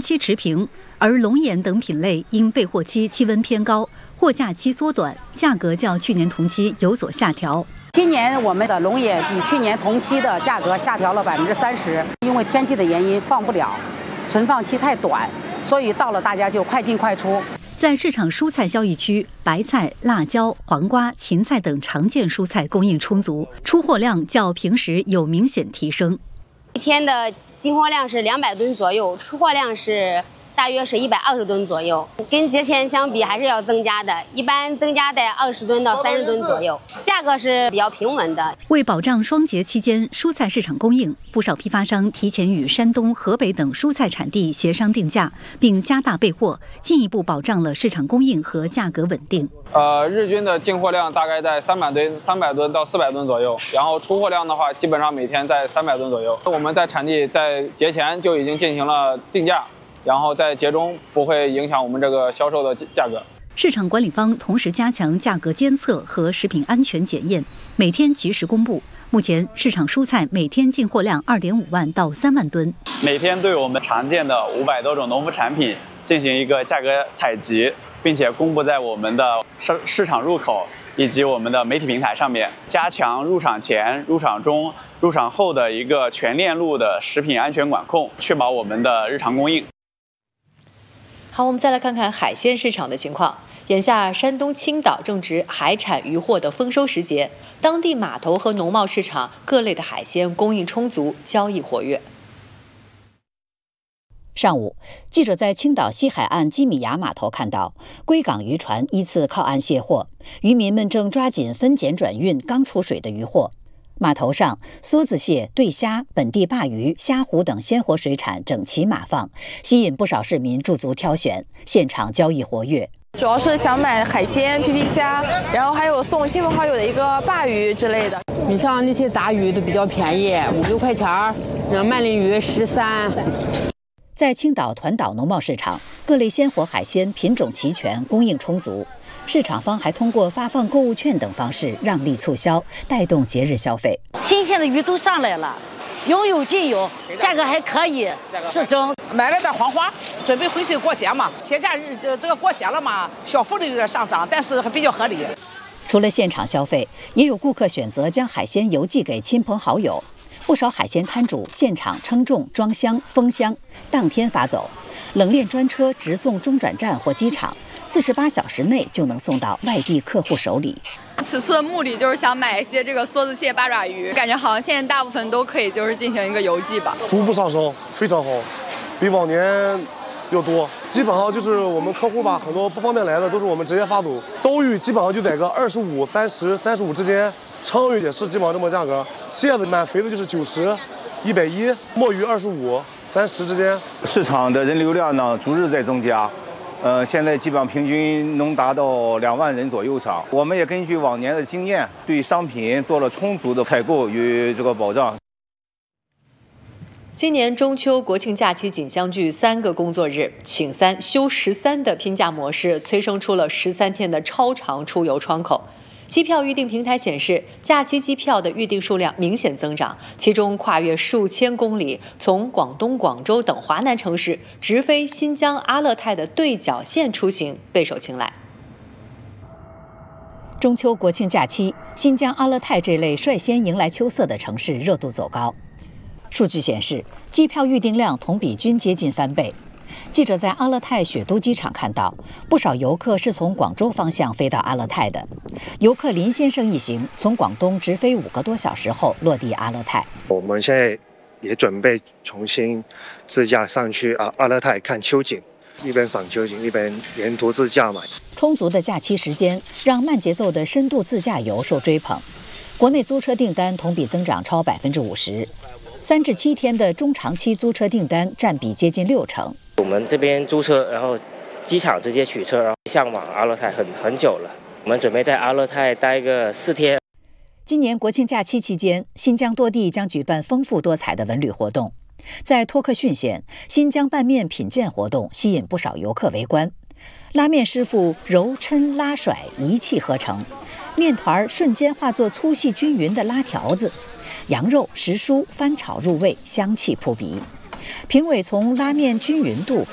期持平，而龙眼等品类因备货期气温偏高，货架期缩短，价格较去年同期有所下调。 今年我们的龙眼比去年同期的价格下调了30%，因为天气的原因放不了，存放期太短，所以到了大家就快进快出。 在市场蔬菜交易区，白菜、辣椒、黄瓜、芹菜等常见蔬菜供应充足，出货量较平时有明显提升。 一天的进货量是200吨左右，出货量是大约是120吨左右，跟节前相比还是要增加的，一般增加在20吨到30吨左右，价格是比较平稳的。 为保障双节期间蔬菜市场供应，不少批发商提前与山东、河北等蔬菜产地协商定价，并加大备货，进一步保障了市场供应和价格稳定。 日均的进货量大概在300吨到400吨左右，然后出货量的话，基本上每天在300吨左右。我们在产地在节前就已经进行了定价。然后在节中不会影响我们这个销售的价格。 市场管理方同时加强价格监测和食品安全检验，每天及时公布。目前市场蔬菜每天进货量2.5万到3万吨， 每天对我们常见的500多种农副产品进行一个价格采集，并且公布在我们的市场入口以及我们的媒体平台上面，加强入场前、入场中、入场后的一个全链路的食品安全管控，确保我们的日常供应。 好，我们再来看看海鲜市场的情况。眼下，山东青岛正值海产渔获的丰收时节，当地码头和农贸市场各类的海鲜供应充足，交易活跃。 上午，记者在青岛西海岸基米亚码头看到，归港渔船依次靠岸卸货，渔民们正抓紧分拣转运刚出水的渔获。码头上，梭子蟹、对虾、本地鲅鱼、虾虎等鲜活水产整齐码放，吸引不少市民驻足挑选，现场交易活跃。 主要是想买海鲜、皮皮虾，然后还有送亲朋好友的一个鲅鱼之类的。 你像那些杂鱼都比较便宜，5、6块钱，鳗鲢鱼13。 在青岛团岛农贸市场，各类鲜活海鲜品种齐全，供应充足。市场方还通过发放购物券等方式让利促销，带动节日消费。 新鲜的鱼都上来了，应有尽有，价格还可以，适中。 买了点黄花，准备回去过节嘛。节假日这个过节了嘛，小幅的有点上涨，但是还比较合理。 除了现场消费，也有顾客选择将海鲜邮寄给亲朋好友。不少海鲜摊主现场称重、装箱、封箱，当天发走。冷链专车直送中转站或机场，48小时内就能送到外地客户手里。 此次的目的就是想买一些这个梭子蟹、八爪鱼，感觉好像现在大部分都可以就是进行一个邮寄吧。 逐步上升，非常好，比往年要多。基本上就是我们客户吧，很多不方便来的都是我们直接发走。刀鱼基本上就在个25、30、35之间，鲳鱼也是基本上这么价格。蟹子满肥的就是90、110，墨鱼25、30之间。 市场的人流量呢逐日在增加。现在基本上平均能达到2万人左右上。我们也根据往年的经验，对商品做了充足的采购与这个保障。 今年中秋国庆假期仅相距3个工作日，请3休13的拼假模式催生出了13天的超长出游窗口。机票预订平台显示，假期机票的预订数量明显增长，其中跨越数千公里，从广东广州等华南城市直飞新疆阿勒泰的对角线出行备受青睐。 中秋国庆假期，新疆阿勒泰这类率先迎来秋色的城市热度走高。数据显示，机票预订量同比均接近翻倍。记者在阿勒泰雪都机场看到，不少游客是从广州方向飞到阿勒泰的。游客林先生一行从广东直飞5个多小时后落地阿勒泰。 我们现在也准备重新自驾上去阿勒泰看秋景，一边赏秋景一边沿途自驾嘛。 充足的假期时间让慢节奏的深度自驾游受追捧，国内租车订单同比增长超50%。3至7天的中长期租车订单占比接近60%。 我们这边租车，然后机场直接取车，然后向往阿勒泰很久了。我们准备在阿勒泰待个4天。 今年国庆假期期间，新疆多地将举办丰富多彩的文旅活动。在托克逊县，新疆拌面品鉴活动吸引不少游客围观。拉面师傅揉抻拉甩一气呵成，面团瞬间化作粗细均匀的拉条子。羊肉、时蔬翻炒入味，香气扑鼻。评委从拉面均匀度、